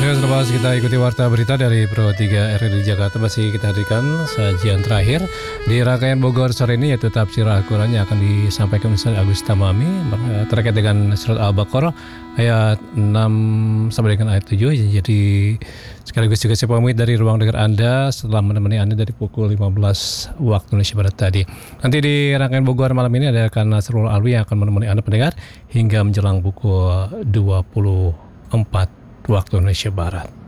Ya, selepas kita ikuti warta berita dari Pro 3 RRI Jakarta, masih kita hadirkan sajian terakhir di rangkaian Bogor sore ini, yaitu tafsir Al-Quran yang akan disampaikan Ustaz Agus Tamami terkait dengan surat Al-Baqarah ayat 6 sampai dengan ayat 7. Jadi sekaligus juga saya pamit dari ruang dengar Anda setelah menemani Anda dari pukul 15 waktu Indonesia Barat tadi. Nanti di rangkaian Bogor malam ini ada Nasrul Alwi yang akan menemani Anda pendengar hingga menjelang pukul 24 waktu Indonesia Barat.